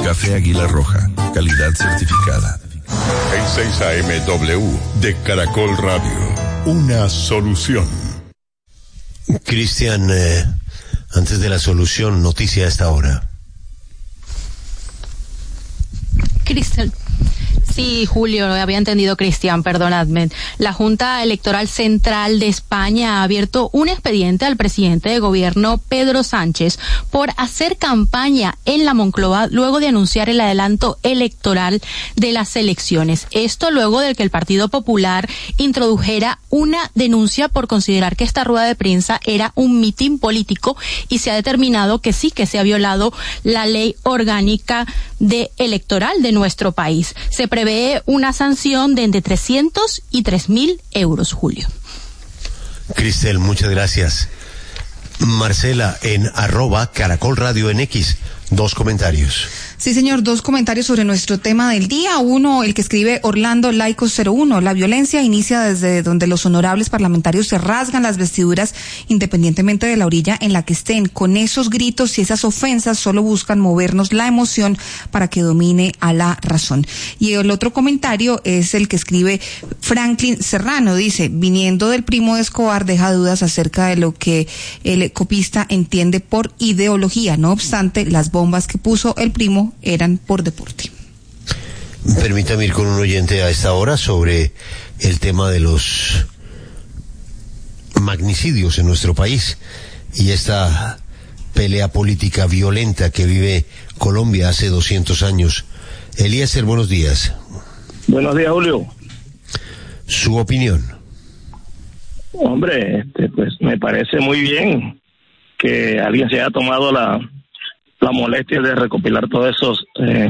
Café Águila Roja, calidad certificada. En 6 AM de Caracol Radio, una solución. Cristian, antes de la solución, noticia a esta hora. Cristian. Sí, Julio, había entendido Cristian, perdonadme. La Junta Electoral Central de España ha abierto un expediente al presidente de gobierno, Pedro Sánchez, por hacer campaña en la Moncloa luego de anunciar el adelanto electoral de las elecciones. Esto luego de que el Partido Popular introdujera una denuncia por considerar que esta rueda de prensa era un mitin político y se ha determinado que sí, que se ha violado la ley orgánica electoral de nuestro país. Se prevé una sanción de entre 300 y 3.000 euros, Julio. Cristel, muchas gracias. Marcela, en @Caracol Radio en X, 2 comentarios. Sí, señor, 2 comentarios sobre nuestro tema del día. Uno, el que escribe Orlando Laico 01. La violencia inicia desde donde los honorables parlamentarios se rasgan las vestiduras independientemente de la orilla en la que estén. Con esos gritos y esas ofensas solo buscan movernos la emoción para que domine a la razón. Y el otro comentario es el que escribe Franklin Serrano. Dice, viniendo del primo de Escobar, deja dudas acerca de lo que el copista entiende por ideología. No obstante, las bombas que puso el primo eran por deporte. Permítame ir con un oyente a esta hora sobre el tema de los magnicidios en nuestro país y esta pelea política violenta que vive Colombia hace 200 años. Eliezer, buenos días. Buenos días, Julio. Su opinión. Hombre, pues me parece muy bien que alguien se haya tomado la molestia de recopilar todos esos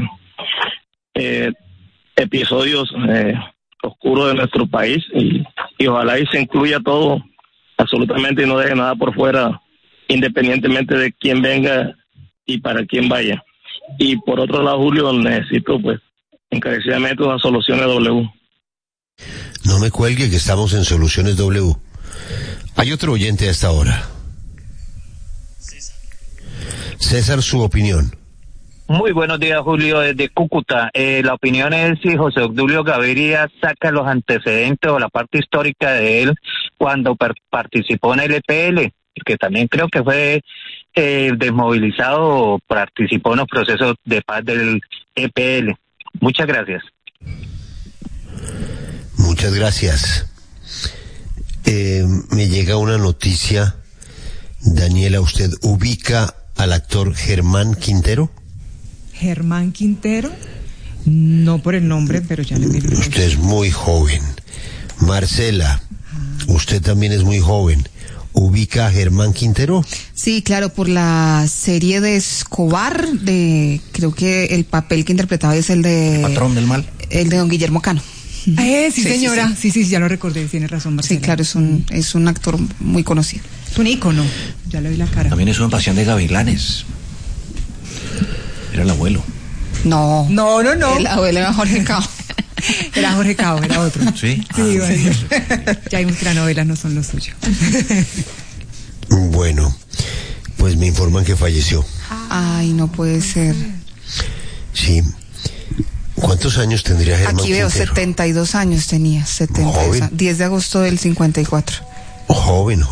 episodios oscuros de nuestro país y ojalá y se incluya todo absolutamente y no deje nada por fuera, independientemente de quién venga y para quién vaya. Y por otro lado, Julio, necesito pues encarecidamente una Soluciones W. No me cuelgue que estamos en Soluciones W. Hay otro oyente a esta hora. César, su opinión. Muy buenos días, Julio, desde Cúcuta. La opinión es si José Obdulio Gaviria saca los antecedentes o la parte histórica de él cuando participó en el EPL, que también creo que fue desmovilizado o participó en los procesos de paz del EPL. Muchas gracias. Muchas gracias. Me llega una noticia. Daniela, ¿usted ubica al actor Germán Quintero? ¿Germán Quintero? No por el nombre, pero ya le digo. Usted es muy joven. Marcela, usted también es muy joven. ¿Ubica a Germán Quintero? Sí, claro, por la serie de Escobar, creo que el papel que interpretaba es el de... ¿El patrón del mal? El de don Guillermo Cano. Sí, señora. Sí, ya lo recordé, tiene razón, Marcela. Sí, claro, es un actor muy conocido. Es un ícono, ya le vi la cara. También es una Pasión de Gavilanes. Era el abuelo. No. El abuelo era Jorge Cao. Era Jorge Cao, era otro. ¿Sí? Sí, bueno. Ya vimos que las novelas no son lo suyo. Bueno, pues me informan que falleció. Ay, no puede ser. Sí. ¿Cuántos años tendría Germán Aquí veo, Quintero? 72 años tenía, 72. 10 de agosto del 54. Joven.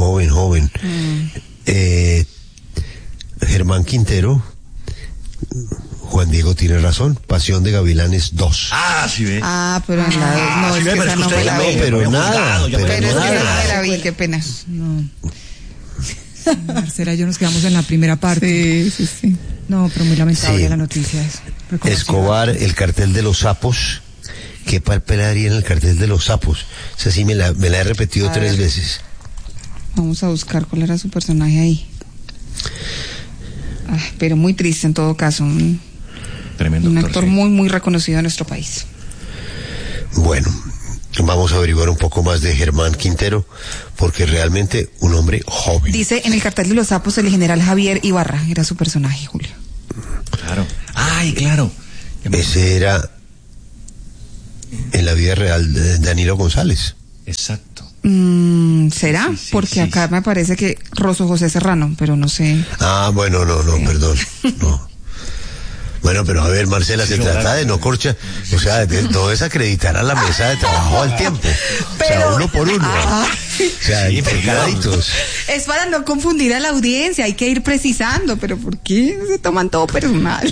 Germán Quintero, Juan Diego tiene razón, Pasión de Gavilanes 2. Sí ve. Pero en la no, sí es ve, que pero esa es que no usted me la vi. Pero nada, Pero es que no me nada. la vi, qué pena. No. Marcela y yo nos quedamos en la primera parte. Sí. No, pero muy lamentable Sí. la noticia es. Escobar, el cartel de los sapos. ¿Qué papel haría en el cartel de los sapos? O sea, sí me la he repetido 3 veces. Vamos a buscar cuál era su personaje ahí. Pero muy triste en todo caso. Tremendo Un actor, actor sí. muy, muy reconocido en nuestro país. Bueno, vamos a averiguar un poco más de Germán Quintero, porque realmente un hombre joven. Dice en el cartel de los sapos el general Javier Ibarra, era su personaje, Julio. Claro. Ay, claro. Ese era en la vida real de Danilo González. Exacto. ¿Será? Sí, Porque acá me parece que Rosso José Serrano, pero no sé. Bueno, no, perdón. Bueno, pero a ver, Marcela, se trata de no corchar, o sea, de no desacreditar a la mesa de trabajo al tiempo. Pero, o sea, uno por uno. O sea, pegaditos. Es para no confundir a la audiencia, hay que ir precisando, pero ¿por qué se toman todo personal?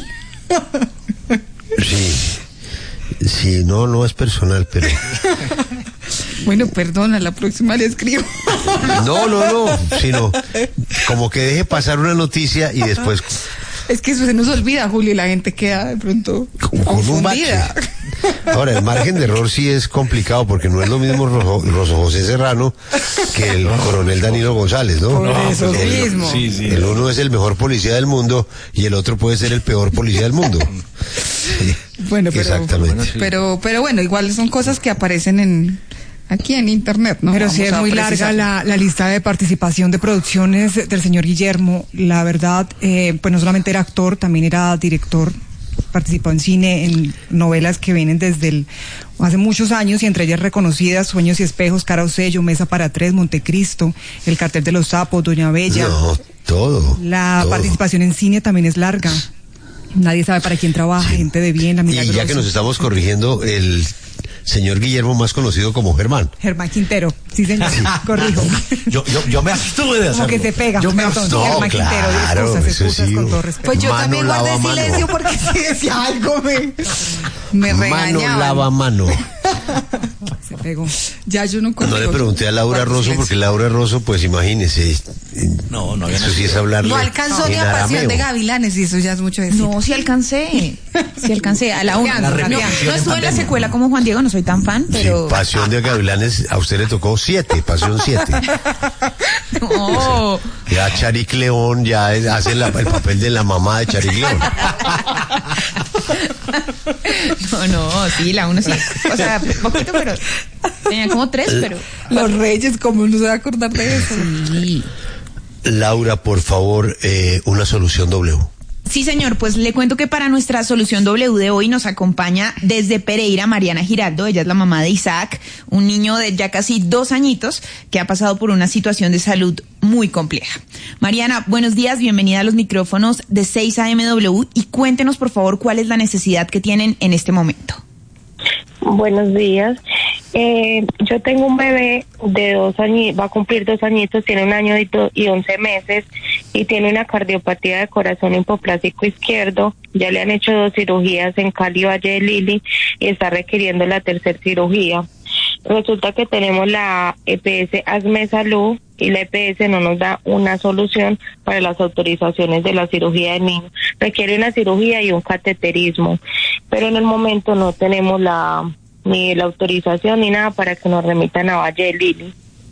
Sí, no es personal, pero... Bueno, perdona, la próxima le escribo. No, sino como que deje pasar una noticia y después... Es que eso se nos olvida, Julio, y la gente queda de pronto con un bache. Ahora, el margen de error sí es complicado porque no es lo mismo Rosso José Serrano que el coronel Danilo González, ¿no? Por eso mismo. Sí. El uno es el mejor policía del mundo y el otro puede ser el peor policía del mundo. Sí, bueno, exactamente. Pero bueno, igual son cosas que aparecen aquí en internet, ¿no? Pero sí es muy larga la lista de participación de producciones del señor Guillermo. La verdad, pues no solamente era actor, también era director. Participó en cine, en novelas que vienen desde hace muchos años y entre ellas reconocidas: Sueños y Espejos, Cara o Sello, Mesa para Tres, Montecristo, El Cartel de los Sapos, Doña Bella. No, todo. Participación en cine también es larga. Nadie sabe para quién trabaja, Gente de Bien, La Milagrosa. Y ya que nos estamos corrigiendo, el señor Guillermo, más conocido como Germán Quintero, sí señor, corrijo. Yo me abstuve de hacerlo. Como que se pega. Yo me abstuve. Germán Quintero, excusas con todo respeto. Pues yo también guardé silencio porque si decía algo me regañaban. Mano lava mano. Se pegó. Ya yo no consigo. No le pregunté a Laura Rosso porque Laura Rosso, pues imagínese. No eso sí es hablarle. No alcanzó ni a Pasión de Gavilanes y eso ya es mucho decir. No, sí alcancé. A la una. No estuve en la secuela como Juan Diego, no soy tan fan, pero... Sí, Pasión de Gavilanes, a usted le tocó 7, Pasión 7. No. Ya Charik León ya hace el papel de la mamá de Charik León. No, sí, la 1 sí. O sea, poquito, pero tenía como 3, pero... Los Reyes, ¿cómo no se va a acordar de eso? Sí. Laura, por favor, una solución W. Sí, señor, pues le cuento que para nuestra solución W de hoy nos acompaña desde Pereira Mariana Giraldo. Ella es la mamá de Isaac, un niño de ya casi 2 añitos que ha pasado por una situación de salud muy compleja. Mariana, buenos días, bienvenida a los micrófonos de 6 AMW y cuéntenos por favor cuál es la necesidad que tienen en este momento. Buenos días. Yo tengo un bebé de 2 años, va a cumplir 2 añitos, tiene 1 año y 11 meses y tiene una cardiopatía de corazón hipoplásico izquierdo. Ya le han hecho 2 cirugías en Cali, Valle de Lili y está requiriendo la 3ª cirugía. Resulta que tenemos la EPS ASME Salud y la EPS no nos da una solución para las autorizaciones de la cirugía del niño. Requiere una cirugía y un cateterismo, pero en el momento no tenemos ni la autorización ni nada para que nos remitan a Valle de Lili.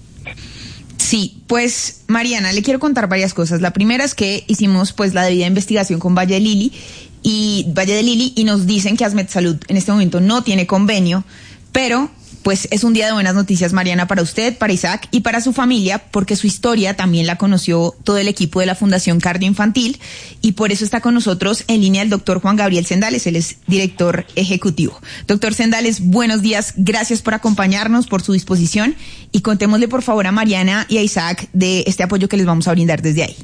Sí, pues Mariana, le quiero contar varias cosas. La primera es que hicimos pues la debida investigación con Valle de Lili y nos dicen que ASMED Salud en este momento no tiene convenio, pero pues es un día de buenas noticias, Mariana, para usted, para Isaac y para su familia, porque su historia también la conoció todo el equipo de la Fundación Cardio Infantil y por eso está con nosotros en línea el doctor Juan Gabriel Sendales, él es director ejecutivo. Doctor Sendales, buenos días, gracias por acompañarnos, por su disposición y contémosle por favor a Mariana y a Isaac de este apoyo que les vamos a brindar desde ahí.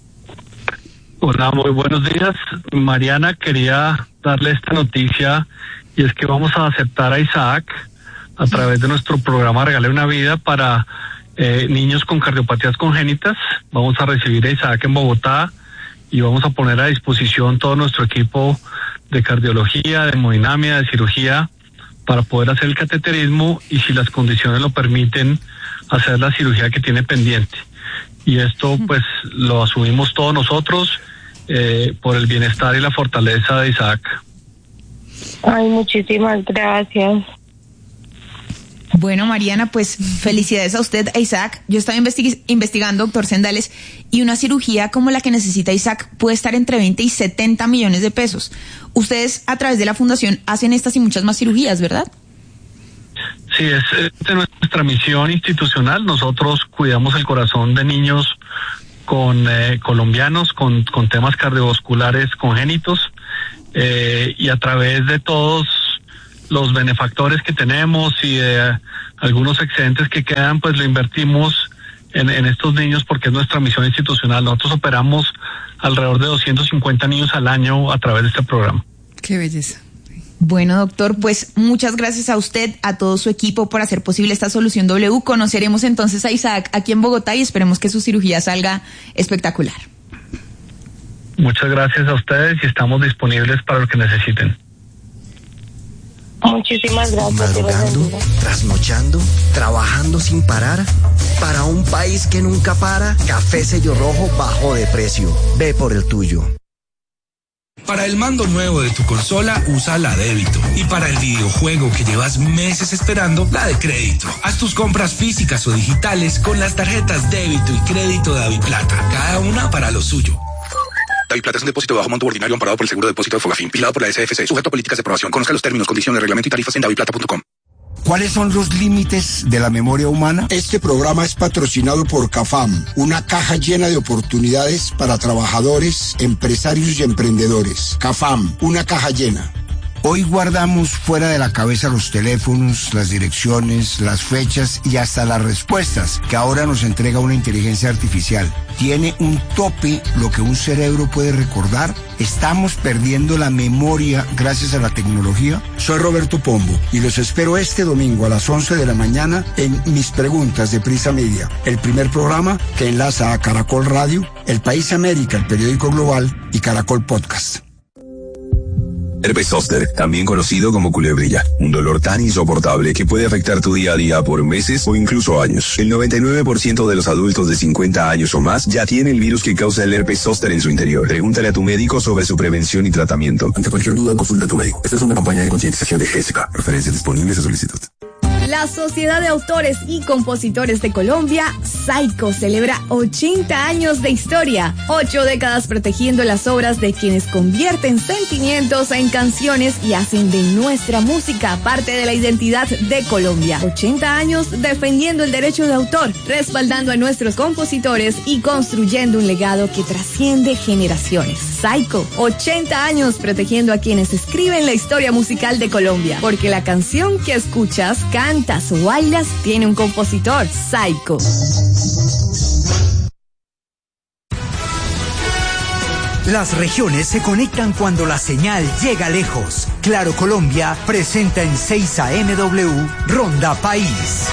Hola, muy buenos días. Mariana, quería darle esta noticia y es que vamos a aceptar a Isaac a través de nuestro programa Regale una Vida para niños con cardiopatías congénitas. Vamos a recibir a Isaac en Bogotá y vamos a poner a disposición todo nuestro equipo de cardiología, de hemodinamia, de cirugía para poder hacer el cateterismo y si las condiciones lo permiten hacer la cirugía que tiene pendiente. Y esto pues lo asumimos todos nosotros por el bienestar y la fortaleza de Isaac. Ay, muchísimas gracias. Bueno, Mariana, pues felicidades a usted, a Isaac. Yo estaba investigando, doctor Sendales, y una cirugía como la que necesita Isaac puede estar entre 20 y 70 millones de pesos. Ustedes, a través de la fundación, hacen estas y muchas más cirugías, ¿verdad? Sí, es de nuestra misión institucional. Nosotros cuidamos el corazón de niños con colombianos con temas cardiovasculares congénitos y a través de todos los benefactores que tenemos y de algunos excedentes que quedan, pues lo invertimos en estos niños porque es nuestra misión institucional. Nosotros operamos alrededor de 250 niños al año a través de este programa. Qué belleza. Bueno, doctor, pues muchas gracias a usted, a todo su equipo por hacer posible esta solución W. Conoceremos entonces a Isaac aquí en Bogotá y esperemos que su cirugía salga espectacular. Muchas gracias a ustedes y estamos disponibles para lo que necesiten. Muchísimas gracias. Madrugando, trasnochando, trabajando sin parar. Para un país que nunca para, Café Sello Rojo bajó de precio. Ve por el tuyo. Para el mando nuevo de tu consola, usa la débito. Y para el videojuego que llevas meses esperando, la de crédito. Haz tus compras físicas o digitales con las tarjetas débito y crédito de Daviplata. Cada una para lo suyo. Daviplata es un depósito de bajo monto ordinario amparado por el Seguro de Depósito de Fogafín, vigilado por la SFC, sujeto a políticas de aprobación. Conozca los términos, condiciones, reglamento y tarifas en daviplata.com. ¿Cuáles son los límites de la memoria humana? Este programa es patrocinado por CAFAM, una caja llena de oportunidades para trabajadores, empresarios y emprendedores. CAFAM, una caja llena. Hoy guardamos fuera de la cabeza los teléfonos, las direcciones, las fechas y hasta las respuestas que ahora nos entrega una inteligencia artificial. ¿Tiene un tope lo que un cerebro puede recordar? ¿Estamos perdiendo la memoria gracias a la tecnología? Soy Roberto Pombo y los espero este domingo a las 11 de la mañana en Mis Preguntas de Prisa Media, el primer programa que enlaza a Caracol Radio, El País América, el periódico global y Caracol Podcast. Herpes zóster, también conocido como culebrilla, un dolor tan insoportable que puede afectar tu día a día por meses o incluso años. El 99% de los adultos de 50 años o más ya tiene el virus que causa el herpes zóster en su interior. Pregúntale a tu médico sobre su prevención y tratamiento. Ante cualquier duda, consulta a tu médico. Esta es una campaña de concientización de GESCA. Referencias disponibles a solicitud. La Sociedad de Autores y Compositores de Colombia, SAICO, celebra 80 años de historia, 8 décadas protegiendo las obras de quienes convierten sentimientos en canciones y hacen de nuestra música parte de la identidad de Colombia. 80 años defendiendo el derecho de autor, respaldando a nuestros compositores y construyendo un legado que trasciende generaciones. SAICO, 80 años protegiendo a quienes escriben la historia musical de Colombia, porque la canción que escuchas, cantas o bailas tiene un compositor. SAICO. Las regiones se conectan cuando la señal llega lejos. Claro Colombia presenta en 6 AM Ronda País.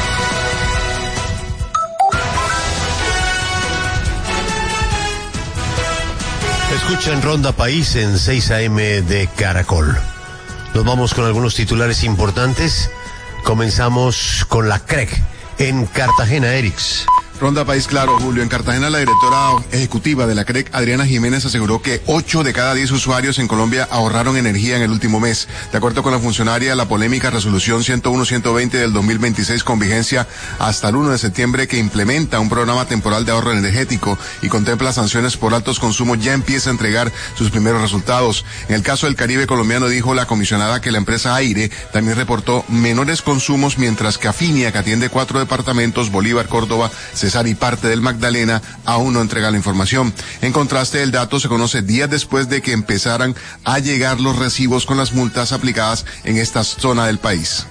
Escuchan Ronda País en 6 AM de Caracol. Nos vamos con algunos titulares importantes. Comenzamos con la CREC en Cartagena, Erix. Ronda País, claro, Julio. En Cartagena, la directora ejecutiva de la CREC, Adriana Jiménez, aseguró que 8 de cada 10 usuarios en Colombia ahorraron energía en el último mes. De acuerdo con la funcionaria, la polémica resolución 101-120 del 2026 con vigencia hasta el 1 de septiembre que implementa un programa temporal de ahorro energético y contempla sanciones por altos consumos ya empieza a entregar sus primeros resultados. En el caso del Caribe colombiano, dijo la comisionada que la empresa Aire también reportó menores consumos, mientras que Afinia, que atiende 4 departamentos, Bolívar, Córdoba, Cesar y parte del Magdalena, aún no entrega la información. En contraste, el dato se conoce días después de que empezaran a llegar los recibos con las multas aplicadas en esta zona del país.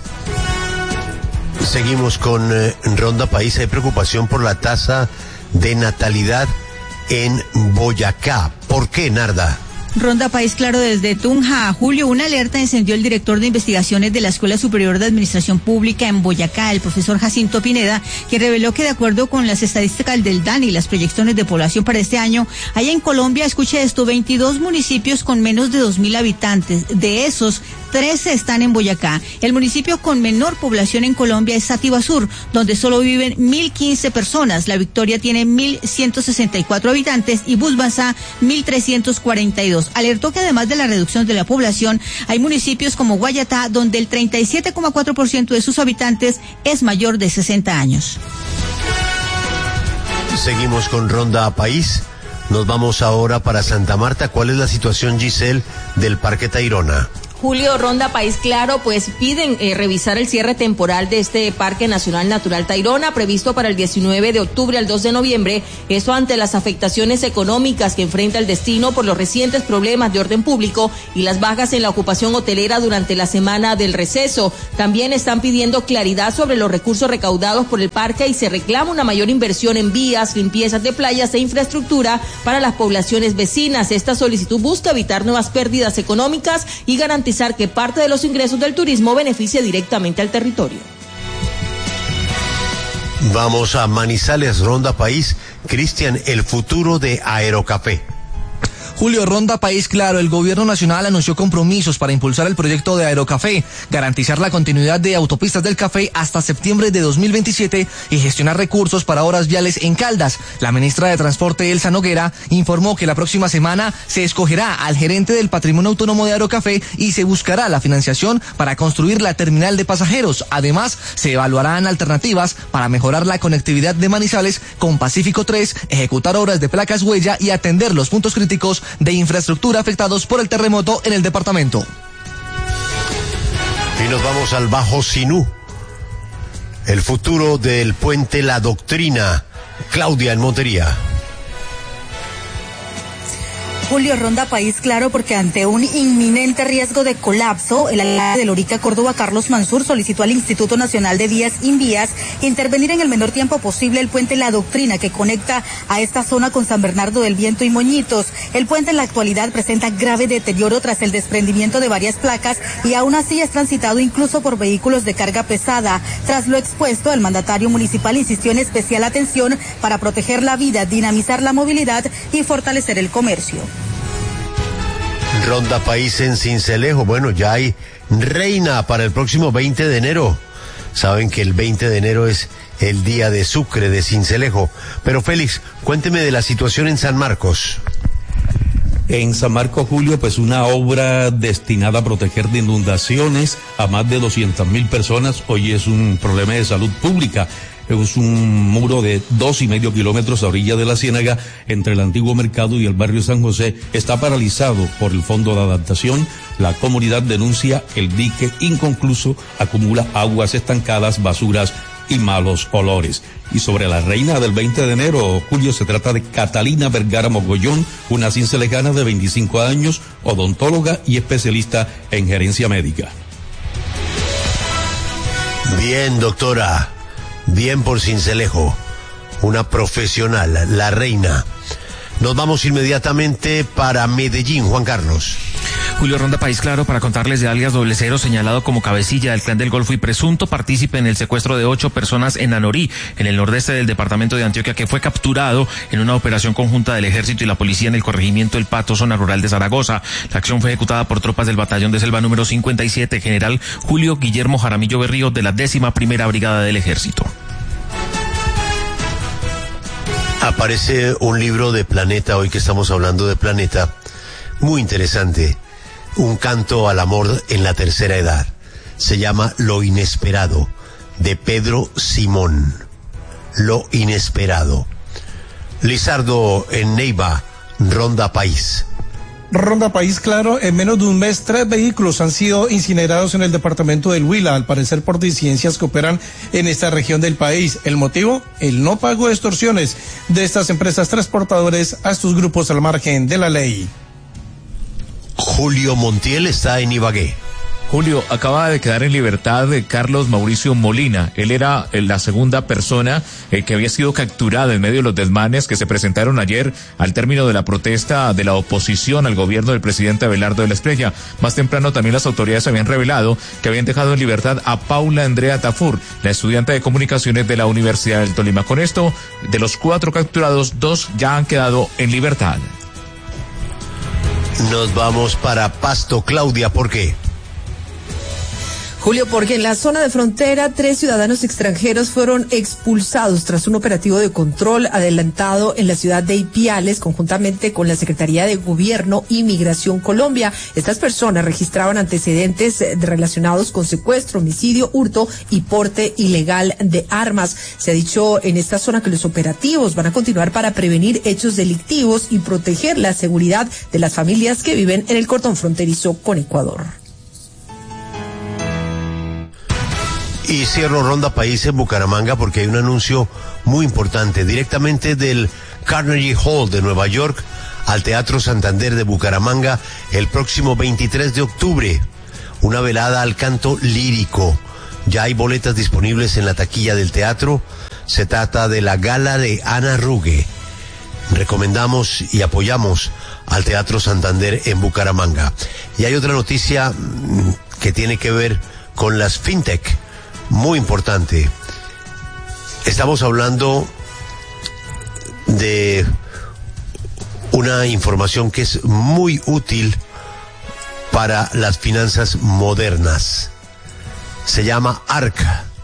Seguimos con Ronda País. Hay preocupación por la tasa de natalidad en Boyacá. ¿Por qué, Narda? Ronda País, claro, desde Tunja a Julio, una alerta encendió el director de investigaciones de la Escuela Superior de Administración Pública en Boyacá, el profesor Jacinto Pineda, que reveló que de acuerdo con las estadísticas del DANE y las proyecciones de población para este año, hay en Colombia, escuche esto, 22 municipios con menos de 2.000 habitantes. De esos, 13 están en Boyacá. El municipio con menor población en Colombia es Sativa Sur, donde solo viven 1.015 personas. La Victoria tiene 1.164 habitantes y Busbanza 1.342. Alertó que además de la reducción de la población, hay municipios como Guayatá, donde el 37,4% de sus habitantes es mayor de 60 años. Seguimos con Ronda País. Nos vamos ahora para Santa Marta. ¿Cuál es la situación, Giselle, del Parque Tayrona? Julio, Ronda País Claro, pues piden revisar el cierre temporal de este Parque Nacional Natural Tayrona, previsto para el 19 de octubre al 2 de noviembre, eso ante las afectaciones económicas que enfrenta el destino por los recientes problemas de orden público y las bajas en la ocupación hotelera durante la semana del receso. También están pidiendo claridad sobre los recursos recaudados por el parque y se reclama una mayor inversión en vías, limpiezas de playas e infraestructura para las poblaciones vecinas. Esta solicitud busca evitar nuevas pérdidas económicas y garantizar que parte de los ingresos del turismo beneficie directamente al territorio. Vamos a Manizales, Ronda País. Cristian, el futuro de Aerocafé. Julio, Ronda País Claro, el gobierno nacional anunció compromisos para impulsar el proyecto de Aerocafé, garantizar la continuidad de autopistas del café hasta septiembre de 2027 y gestionar recursos para obras viales en Caldas. La ministra de Transporte, Elsa Noguera, informó que la próxima semana se escogerá al gerente del patrimonio autónomo de Aerocafé y se buscará la financiación para construir la terminal de pasajeros. Además, se evaluarán alternativas para mejorar la conectividad de Manizales con Pacífico 3, ejecutar obras de placas huella y atender los puntos críticos de infraestructura afectados por el terremoto en el departamento. Y nos vamos al Bajo Sinú. El futuro del puente La Doctrina. Claudia, en Montería. Julio, Ronda País Claro, porque ante un inminente riesgo de colapso, el alcalde de Lorica, Córdoba, Carlos Mansur, solicitó al Instituto Nacional de Vías Invías intervenir en el menor tiempo posible el puente La Doctrina que conecta a esta zona con San Bernardo del Viento y Moñitos. El puente en la actualidad presenta grave deterioro tras el desprendimiento de varias placas y aún así es transitado incluso por vehículos de carga pesada. Tras lo expuesto, el mandatario municipal insistió en especial atención para proteger la vida, dinamizar la movilidad y fortalecer el comercio. Ronda País en Sincelejo. Bueno, ya hay reina para el próximo 20 de enero. Saben que el 20 de enero es el día de Sucre, de Sincelejo. Pero Félix, cuénteme de la situación en San Marcos. En San Marcos, Julio, pues una obra destinada a proteger de inundaciones a más de 200.000 personas. Hoy es un problema de salud pública. Es un muro de 2,5 kilómetros a orilla de la Ciénaga entre el antiguo mercado y el barrio San José. Está paralizado por el fondo de adaptación. La comunidad denuncia el dique inconcluso, acumula aguas estancadas, basuras y malos olores. Y sobre la reina del 20 de enero, Julio, se trata de Catalina Vergara Mogollón, una cincelejana de 25 años, odontóloga y especialista en gerencia médica. Bien, doctora. Bien por Sincelejo, una profesional, la reina. Nos vamos inmediatamente para Medellín, Juan Carlos. Julio, Ronda País Claro, para contarles de alias Doble Cero, señalado como cabecilla del Clan del Golfo y presunto partícipe en el secuestro de 8 personas en Anorí, en el nordeste del departamento de Antioquia, que fue capturado en una operación conjunta del Ejército y la Policía en el corregimiento El Pato, zona rural de Zaragoza. La acción fue ejecutada por tropas del Batallón de Selva número 57, General Julio Guillermo Jaramillo Berrío, de la 11ª Brigada del Ejército. Aparece un libro de Planeta, hoy que estamos hablando de Planeta, muy interesante. Un canto al amor en la tercera edad. Se llama Lo Inesperado, de Pedro Simón. Lo Inesperado. Lizardo, en Neiva, Ronda País. Ronda País Claro, en menos de un mes 3 vehículos han sido incinerados en el departamento del Huila, al parecer por disidencias que operan en esta región del país. ¿El motivo? El no pago de extorsiones de estas empresas transportadores a estos grupos al margen de la ley. Julio Montiel está en Ibagué. Julio, acaba de quedar en libertad Carlos Mauricio Molina. Él era la segunda persona que había sido capturada en medio de los desmanes que se presentaron ayer al término de la protesta de la oposición al gobierno del presidente Abelardo de la Espriella. Más temprano también las autoridades habían revelado que habían dejado en libertad a Paula Andrea Tafur, la estudiante de comunicaciones de la Universidad del Tolima. Con esto, de los 4 capturados, 2 ya han quedado en libertad. Nos vamos para Pasto. Claudia, ¿por qué? Julio, porque en la zona de frontera 3 ciudadanos extranjeros fueron expulsados tras un operativo de control adelantado en la ciudad de Ipiales, conjuntamente con la Secretaría de Gobierno y Migración Colombia. Estas personas registraban antecedentes relacionados con secuestro, homicidio, hurto y porte ilegal de armas. Se ha dicho en esta zona que los operativos van a continuar para prevenir hechos delictivos y proteger la seguridad de las familias que viven en el cordón fronterizo con Ecuador. Y cierro Ronda País en Bucaramanga porque hay un anuncio muy importante, directamente del Carnegie Hall de Nueva York al Teatro Santander de Bucaramanga el próximo 23 de octubre. Una velada al canto lírico. Ya hay boletas disponibles en la taquilla del teatro. Se trata de la gala de Ana Ruge. Recomendamos y apoyamos al Teatro Santander en Bucaramanga. Y hay otra noticia que tiene que ver con las fintech, muy importante. Estamos hablando de una información que es muy útil para las finanzas modernas. Se llama ARC.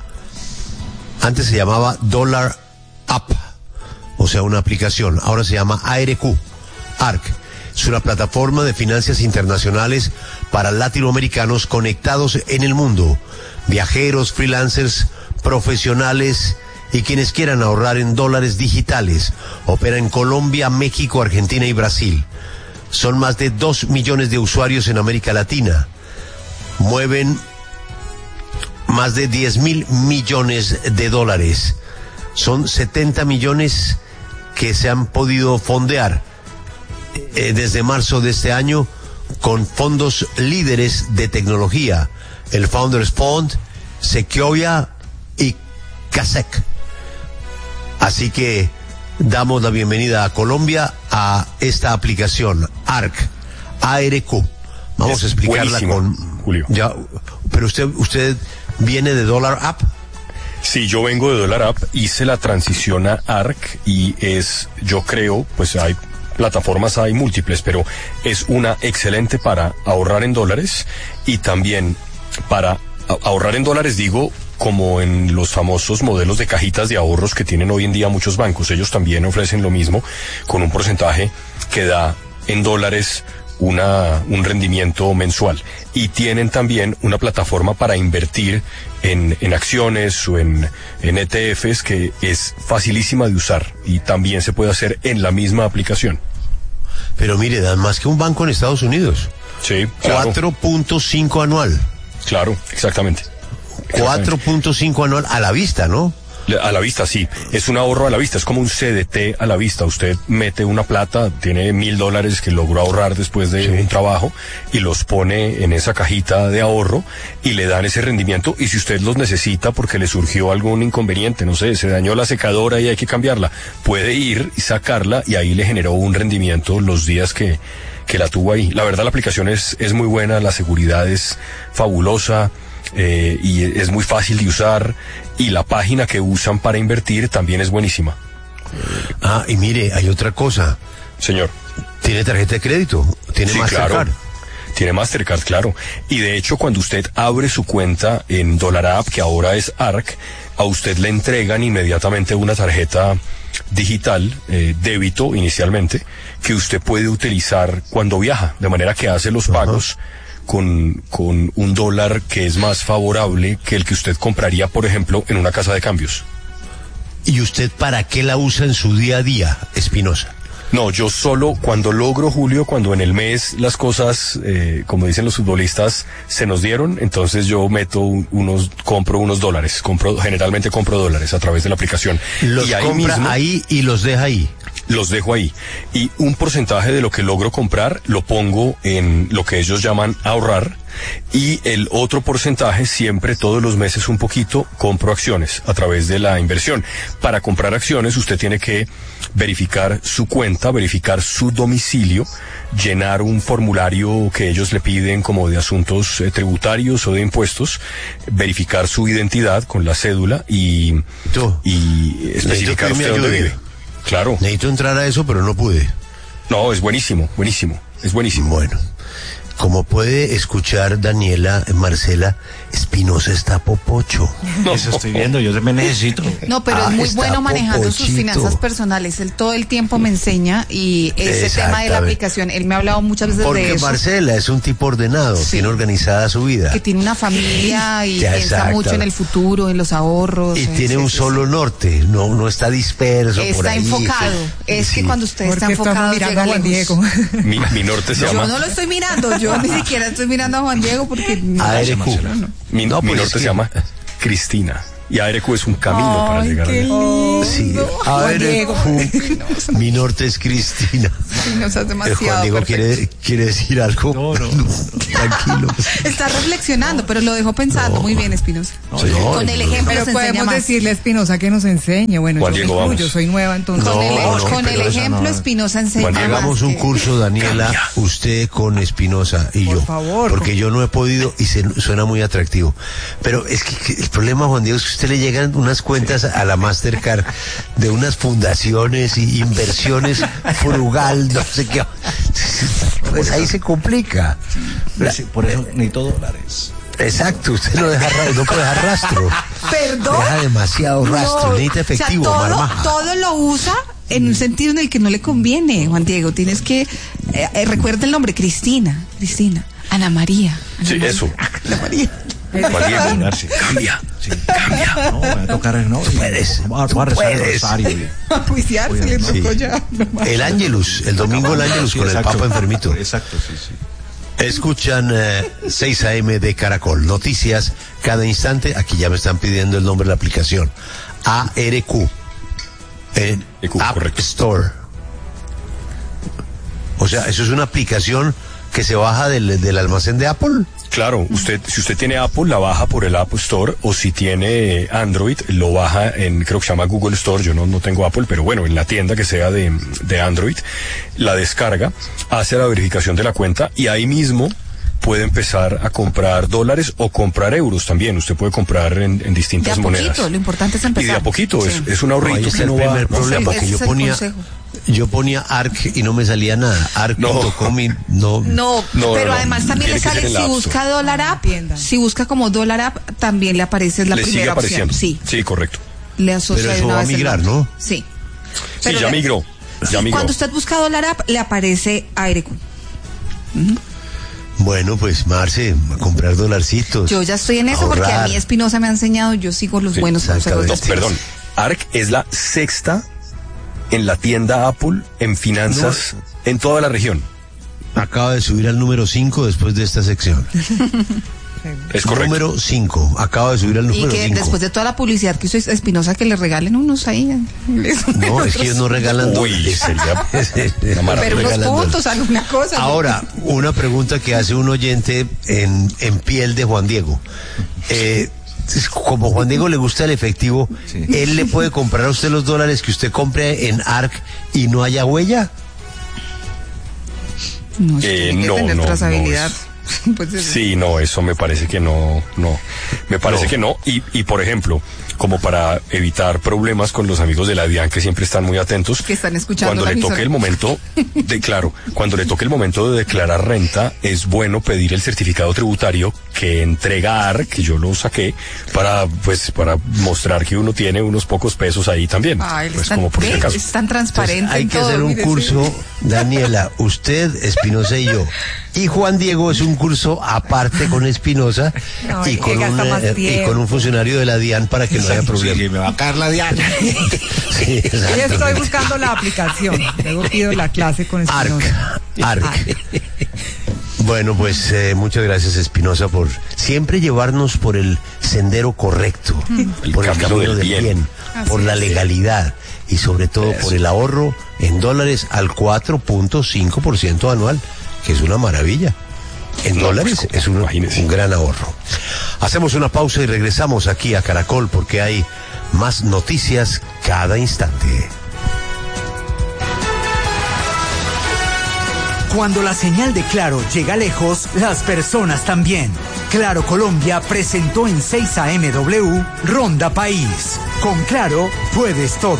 Antes se llamaba Dollar App, o sea, una aplicación. Ahora se llama ARQ. ARC es una plataforma de finanzas internacionales para latinoamericanos conectados en el mundo. Viajeros, freelancers, profesionales y quienes quieran ahorrar en dólares digitales. Opera en Colombia, México, Argentina y Brasil. Son más de 2 millones de usuarios en América Latina. Mueven más de 10.000 millones de dólares. Son 70 millones que se han podido fondear desde marzo de este año con fondos líderes de tecnología, el Founders Fund, Sequoia y Kasek. Así que damos la bienvenida a Colombia a esta aplicación ARC, ARQ. Vamos a explicarla con Julio. Ya, pero usted viene de Dollar App. Sí, yo vengo de Dollar App, hice la transición a ARC y es, yo creo, pues hay plataformas, hay múltiples, pero es una excelente para ahorrar en dólares y también para ahorrar en dólares, digo, como en los famosos modelos de cajitas de ahorros que tienen hoy en día muchos bancos. Ellos también ofrecen lo mismo con un porcentaje que da en dólares un rendimiento mensual. Y tienen también una plataforma para invertir en acciones o en ETFs que es facilísima de usar y también se puede hacer en la misma aplicación. Pero mire, dan más que un banco en Estados Unidos. Sí, claro. 4.5 anual. Claro, exactamente. 4.5 anual a la vista, ¿no? A la vista, sí. Es un ahorro a la vista, es como un CDT a la vista. Usted mete una plata, tiene $1,000 que logró ahorrar después de un trabajo y los pone en esa cajita de ahorro y le dan ese rendimiento. Y si usted los necesita porque le surgió algún inconveniente, no sé, se dañó la secadora y hay que cambiarla, puede ir y sacarla y ahí le generó un rendimiento los días que la tuvo ahí. La verdad, la aplicación es muy buena, la seguridad es fabulosa. Y es muy fácil de usar y la página que usan para invertir también es buenísima. Ah, y mire, hay otra cosa. Señor. ¿Tiene tarjeta de crédito? ¿Tiene sí, Mastercard? Claro. Tiene Mastercard, claro. Y de hecho, cuando usted abre su cuenta en Dollar App, que ahora es ARC, a usted le entregan inmediatamente una tarjeta digital, débito inicialmente, que usted puede utilizar cuando viaja, de manera que hace los pagos con un dólar que es más favorable que el que usted compraría, por ejemplo, en una casa de cambios. ¿Y usted para qué la usa en su día a día, Espinosa? No, yo solo cuando logro, Julio, cuando en el mes las cosas, como dicen los futbolistas, se nos dieron, entonces yo compro unos dólares, generalmente compro dólares a través de la aplicación. ¿Los compra ahí y los deja ahí? Los dejo ahí. Y un porcentaje de lo que logro comprar lo pongo en lo que ellos llaman ahorrar. Y el otro porcentaje, siempre todos los meses un poquito, compro acciones a través de la inversión. Para comprar acciones usted tiene que verificar su cuenta, verificar su domicilio, llenar un formulario que ellos le piden como de asuntos tributarios o de impuestos, verificar su identidad con la cédula y especificar usted dónde vive. Claro. Necesito entrar a eso, pero no pude. No, es buenísimo, buenísimo. Es buenísimo. Bueno, como puede escuchar Daniela, Marcela, Espinosa está popocho. No. Eso estoy viendo, yo me necesito. No, pero es muy bueno manejando sus finanzas personales. Él todo el tiempo me enseña y ese tema de la aplicación, él me ha hablado muchas veces de eso. Porque Marcela es un tipo ordenado, tiene organizada su vida. Que tiene una familia y piensa mucho en el futuro, en los ahorros. Y tiene un solo norte, no está disperso por ahí. Está enfocado. Es que cuando usted está enfocado, mirando a Juan Diego. Mi norte se llama... Yo no lo estoy mirando, yo ni siquiera estoy mirando a Juan Diego porque... Mi norte se llama Cristina. Y Aerecu es un camino para llegar allá. Sí, Aerecu. Mi norte es Cristina. Espinosa es demasiado. Juan Diego quiere decir algo. No. Tranquilo. Está reflexionando, pero lo dejó pensando. Muy bien, Espinosa. Con el ejemplo Pero nos podemos enseña más. decirle a Espinosa que nos enseñe. Bueno, Juan yo Diego, vamos. yo soy nueva, entonces. Con el ejemplo, Espinosa enseña más. Hagamos un curso, Daniela, usted con Espinosa y yo. Favor, porque yo no he podido y suena muy atractivo. Pero es que el problema, Juan Diego, es que a usted le llegan unas cuentas a la Mastercard de unas fundaciones y inversiones frugal, no sé qué. Pues ahí se complica. Por eso necesito dólares. Exacto, usted no puede dejar rastro. ¿Perdón? Deja demasiado rastro, necesita efectivo, o sea, marmaja. todo lo usa en un sentido en el que no le conviene, Juan Diego. Tienes que recuerda el nombre, Cristina, Ana María. Sí, eso. Ana María. Juan Diego, cambia. No, me va a tocar, no. Puedes. Voy a rezar el rosario. A juiciarse le tocó ya. El Ángelus, el domingo el Ángelus con el Papa enfermito. Exacto, sí. Escuchan 6 AM de Caracol. Noticias cada instante. Aquí ya me están pidiendo el nombre de la aplicación. ARQ. App correcto. Store. O sea, eso es una aplicación que se baja del almacén de Apple. Claro, si usted tiene Apple, la baja por el App Store, o si tiene Android, lo baja creo que se llama Google Store. Yo no tengo Apple, pero bueno, en la tienda que sea de Android, la descarga, hace la verificación de la cuenta y ahí mismo puede empezar a comprar dólares o comprar euros también. Usted puede comprar en distintas monedas. Lo importante es empezar. Y de a poquito, sí. es un ahorrito. Ahí está que el no primer va, problema, que yo ponía ARC y no me salía nada. ARC.com y no. Pero además también le sale, si busca Dólar App, si busca como Dólar App, también le aparece la primera opción. Sí, correcto. Le asocia. Pero eso va a migrar, ¿no? Sí. Sí, ya migró. Cuando usted busca Dólar App, le aparece Aerecu. Bueno, pues Marce, a comprar dolarcitos. Yo ya estoy en eso porque a mí Espinosa me ha enseñado, yo sigo los buenos consejos de Espinosa. Perdón, ARC es la sexta en la tienda Apple en finanzas en toda la región. Acaba de subir al número 5 después de esta sección. Es correcto. Número 5, acaba de subir al número 5. Y que después de toda la publicidad que hizo Espinosa, que le regalen unos ahí. No, es que ellos no regalan dólares. Pero unos puntos, alguna cosa. Ahora, una pregunta que hace un oyente en piel de Juan Diego. Como Juan Diego le gusta el efectivo, ¿él le puede comprar a usted los dólares que usted compre en ARC y no haya huella? No, tiene que tener trazabilidad. Pues sí, no, eso me parece que no. Me parece que no. Y por ejemplo, como para evitar problemas con los amigos de la DIAN que siempre están muy atentos, que están escuchando cuando le toque el momento cuando le toque el momento de declarar renta, es bueno pedir el certificado tributario que entrega ARC, que yo lo saqué, para mostrar que uno tiene unos pocos pesos ahí también. Pues como por si acaso. Es tan transparente. Entonces, hay que hacer un curso, Daniela, usted, Espinosa y yo. Y Juan Diego es un curso aparte con Espinosa y con un funcionario de la DIAN para que no haya problema. Sí, me va a caer la DIAN. Sí, yo estoy buscando la aplicación. Luego pido la clase con Espinosa. ARC. Bueno, pues muchas gracias, Espinosa, por siempre llevarnos por el sendero correcto, por el camino del bien, por la legalidad y sobre todo por el ahorro en dólares al 4.5% anual, que es una maravilla. En dólares es un gran ahorro. Hacemos una pausa y regresamos aquí a Caracol porque hay más noticias cada instante. Cuando la señal de Claro llega lejos, las personas también. Claro Colombia presentó en 6 AMW Ronda País. Con Claro puedes todo.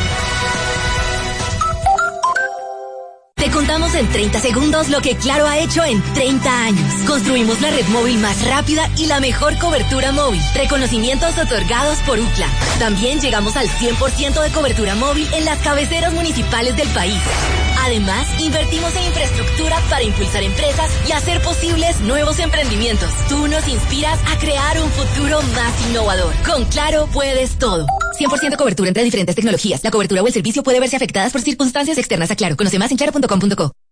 Te contamos en 30 segundos lo que Claro ha hecho en 30 años. Construimos la red móvil más rápida y la mejor cobertura móvil. Reconocimientos otorgados por UCLA. También llegamos al 100% de cobertura móvil en las cabeceras municipales del país. Además, invertimos en infraestructura para impulsar empresas y hacer posibles nuevos emprendimientos. Tú nos inspiras a crear un futuro más innovador. Con Claro puedes todo. 100% cobertura entre diferentes tecnologías. La cobertura o el servicio puede verse afectadas por circunstancias externas a Claro. Conoce más en claro.com.co.